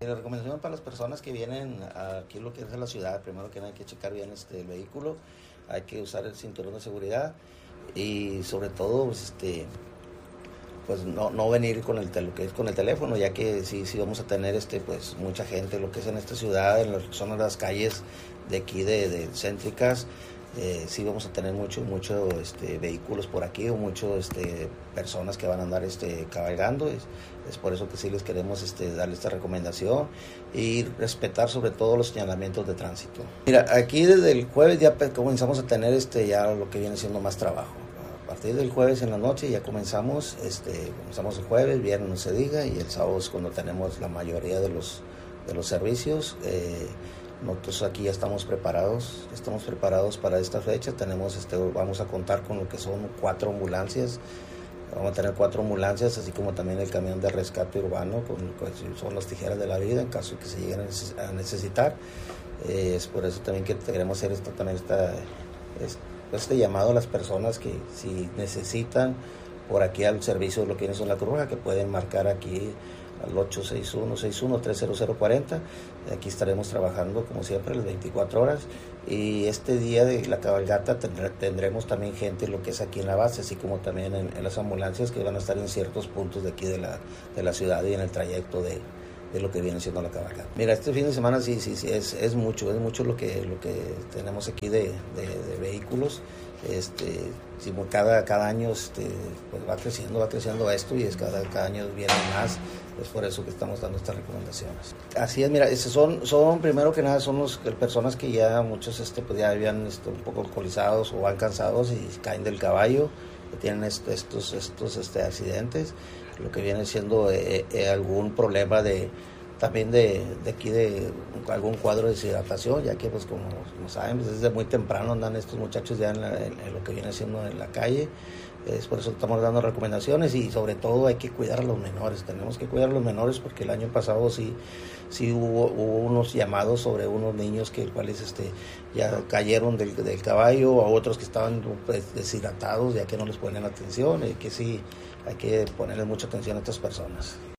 la recomendación para las personas que vienen aquí lo que es a la ciudad, primero que nada hay que checar bien el vehículo, hay que usar el cinturón de seguridad y sobre todo pues no venir con lo que es con el teléfono, ya que sí vamos a tener pues mucha gente, lo que es en esta ciudad, en las zonas de las calles de aquí de céntricas, sí vamos a tener mucho vehículos por aquí o personas que van a andar cabalgando. Es por eso que sí les queremos darle esta recomendación y respetar sobre todo los señalamientos de tránsito. Mira, aquí desde el jueves ya comenzamos a tener ya lo que viene siendo más trabajo. A partir del jueves en la noche ya comenzamos el jueves, viernes no se diga, y el sábado es cuando tenemos la mayoría de los servicios. Nosotros aquí ya estamos preparados para esta fecha. Vamos a contar con lo que son 4 ambulancias. Vamos a tener 4 ambulancias, así como también el camión de rescate urbano, son las tijeras de la vida en caso de que se lleguen a necesitar. Es por eso también que queremos hacer este llamado a las personas que si necesitan por aquí al servicio de lo que viene son la Cruz Roja, que pueden marcar aquí al 861-61-30040. Aquí estaremos trabajando como siempre las 24 horas, y este día de la cabalgata tendremos también gente lo que es aquí en la base, así como también en las ambulancias que van a estar en ciertos puntos de aquí de la ciudad y en el trayecto de lo que viene siendo la cabalgata. Mira, este fin de semana sí es mucho lo que tenemos aquí de vehículos. Cada año pues va creciendo esto, y cada año viene más. Es por eso que estamos dando estas recomendaciones. Así es, mira, son primero que nada son las personas que ya muchos pues ya habían un poco alcoholizados o van cansados y caen del caballo, que tienen estos accidentes, lo que viene siendo algún problema también de algún cuadro de deshidratación, ya que pues como saben, pues desde muy temprano andan estos muchachos ya en lo que viene siendo en la calle. Es por eso que estamos dando recomendaciones, y sobre todo hay que cuidar a los menores. Tenemos que cuidar a los menores porque el año pasado sí hubo unos llamados sobre unos niños cuales ya cayeron del caballo, a otros que estaban pues deshidratados ya que no les ponen atención, y que sí hay que ponerle mucha atención a estas personas.